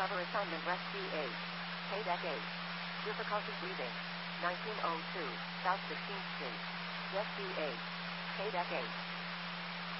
Cover assignment Rest D8. KDEC 8. Difficulty breathing. 1902, South 16th Street. Rest D8. KDEC 8.